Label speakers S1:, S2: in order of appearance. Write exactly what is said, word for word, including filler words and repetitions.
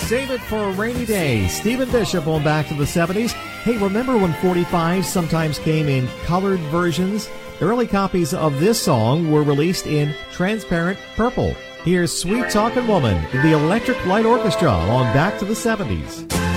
S1: Save It for a Rainy Day. Stephen Bishop on Back to the seventies. Hey, remember when forty-fives sometimes came in colored versions? Early copies of this song were released in transparent purple. Here's Sweet Talkin' Woman, the Electric Light Orchestra on Back to the seventies.